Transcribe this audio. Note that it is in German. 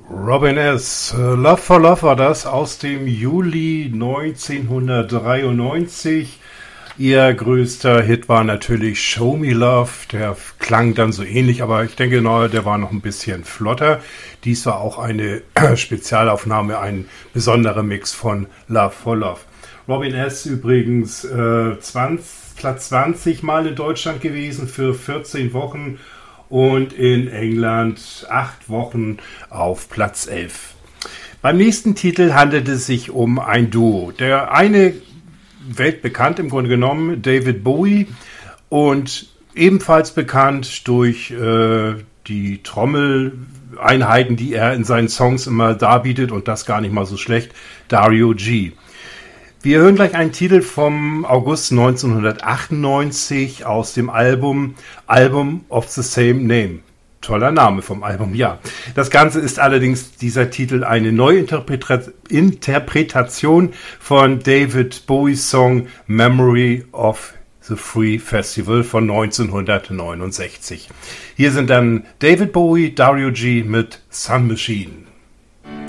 Robin S. Love for Love war das aus dem Juli 1993. Ihr größter Hit war natürlich Show Me Love. Der klang dann so ähnlich, aber ich denke, der war noch ein bisschen flotter. Dies war auch eine Spezialaufnahme, ein besonderer Mix von Love for Love. Robin S. übrigens Platz 20 Mal in Deutschland gewesen für 14 Wochen. Und in England 8 Wochen auf Platz 11. Beim nächsten Titel handelt es sich um ein Duo. Der eine weltbekannt im Grunde genommen, David Bowie, und ebenfalls bekannt durch die Trommeleinheiten, die er in seinen Songs immer darbietet, und das gar nicht mal so schlecht, Dario G. Wir hören gleich einen Titel vom August 1998 aus dem Album of the Same Name. Toller Name vom Album, ja. Das Ganze ist allerdings, dieser Titel, eine Neuinterpretation von David Bowies Song Memory of the Free Festival von 1969. Hier sind dann David Bowie, Dario G mit Sun Machine.